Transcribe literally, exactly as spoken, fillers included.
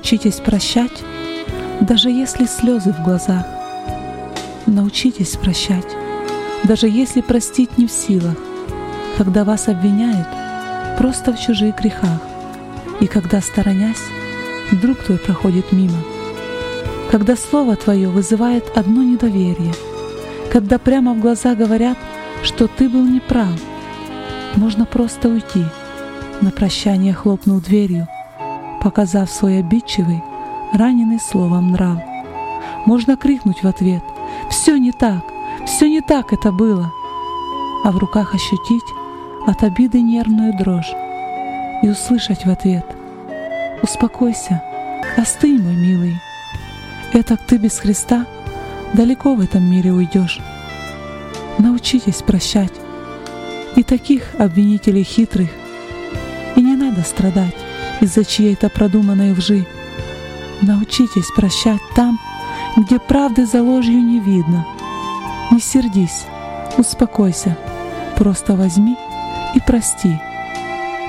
Научитесь прощать, даже если слезы в глазах. Научитесь прощать, даже если простить не в силах, когда вас обвиняют просто в чужих грехах, и когда, сторонясь, друг твой проходит мимо, когда слово твое вызывает одно недоверие, когда прямо в глаза говорят, что ты был неправ. Можно просто уйти, на прощание хлопнув дверью, показав свой обидчивый, раненый словом нрав. Можно крикнуть в ответ: «Все не так, все не так это было!» А в руках ощутить от обиды нервную дрожь и услышать в ответ: «Успокойся, остынь, мой милый. Этак ты без Христа далеко в этом мире уйдешь». Научитесь прощать и таких обвинителей хитрых, и не надо страдать из-за чьей-то продуманной лжи. Научитесь прощать там, где правды за ложью не видно. Не сердись, успокойся, просто возьми и прости.